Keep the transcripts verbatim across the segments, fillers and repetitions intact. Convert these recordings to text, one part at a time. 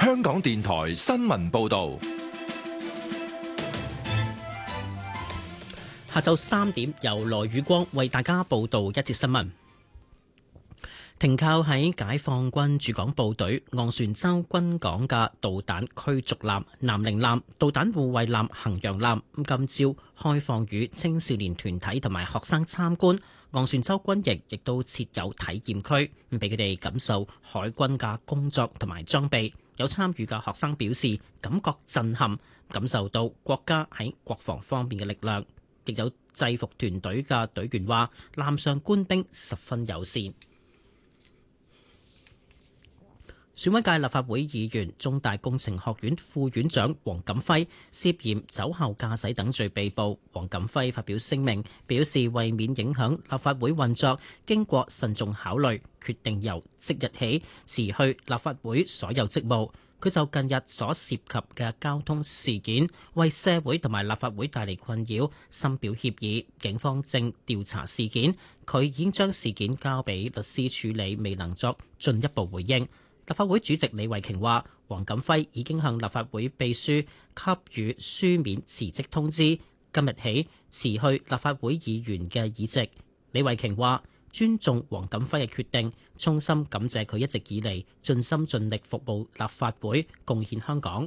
香港電台新聞報道。 下晝三點，由羅宇光為大家報道一節新聞。停靠喺解放軍駐港部隊昂船洲軍港嘅導彈驅逐艦南寧艦、導彈護衛艦衡陽艦，今朝開放予青少年團體同埋學生參觀。昂船洲軍營亦都設有體驗區，咁俾佢哋感受海軍嘅工作同埋裝備。有參與嘅學生表示，感覺震撼，感受到國家喺國防方面嘅力量。亦有制服團隊嘅隊員話，艦上官兵十分友善。選委界立法會議員、中大工程學院副院長黃錦輝涉嫌酒後駕駛等罪被捕。黃錦輝發表聲明，表示為免影響立法會運作，經過慎重考慮，決定由即日起辭去立法會所有職務。佢就近日所涉及嘅交通事件，為社會同埋立法會帶嚟困擾，深表歉意。警方正調查事件，佢已經將事件交俾律師處理，未能作進一步回應。立法會主席李慧瓊話，黃錦輝已經向立法會秘書給予書面辭職通知，今日起辭去立法會議員嘅議席。李慧瓊話，尊重黃錦輝嘅決定，衷心感謝佢一直以嚟盡心盡力服務立法會，貢獻香港。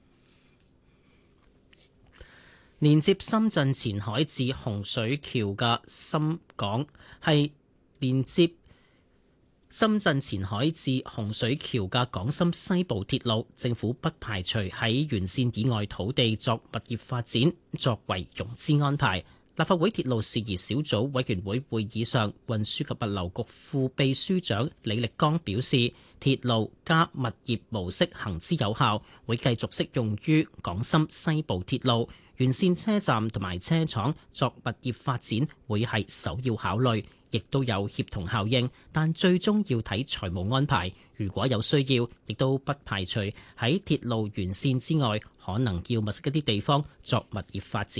連接深圳前海至洪水橋嘅深港係連接深圳前海至洪水橋嘅港深西部鐵路，政府不排除喺沿線以外土地作物業發展，作為融資安排。立法會鐵路事宜小組委員會會議上，運輸及物流局副秘書長李力剛表示，鐵路加物業模式行之有效，會繼續適用於港深西部鐵路。沿線車站同埋車廠作物業發展會係首要考慮，亦都有協同效應，但最終要睇財務安排。如果有需要，亦都不排除喺鐵路沿線之外，可能要物色一啲地方作物業發展。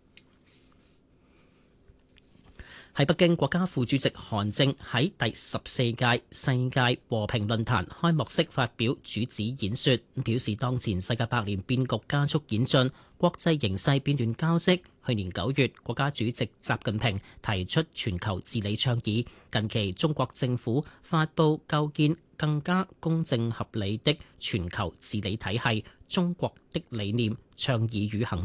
喺北京，國家副主席韓正喺第十四屆世界和平論壇開幕式發表主旨演說，表示當前世界百年變局加速演進，國際形勢變亂交織。去年九月，國家主席習近平提出全球治理倡議，近期中國政府發布構建更加公正合理的全球治理體系，中國的理念倡議與行